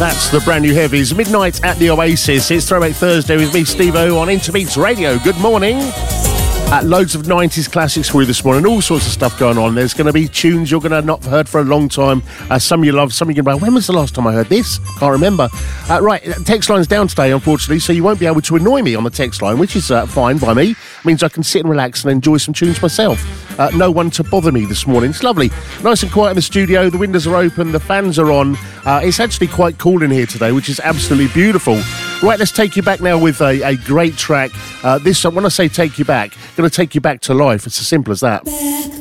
That's the brand new Heavies. Midnight at the Oasis. It's Throwback Thursday with me, Steve-O, on Interbeats Radio. Good morning. Loads of 90s classics for you this morning. All sorts of stuff going on. There's going to be tunes you're going to not have heard for a long time. Some you love, some you're going to be like, when was the last time I heard this? Can't remember. Right, text line's down today, unfortunately, so you won't be able to annoy me on the text line, which is fine by me. It means I can sit and relax and enjoy some tunes myself. No one to bother me this morning. It's lovely. Nice and quiet in the studio. The windows are open. The fans are on. It's actually quite cool in here today, which is absolutely beautiful. Right, let's take you back now with a great track. This, when I say take you back, going to take you back to life. It's as simple as that. Back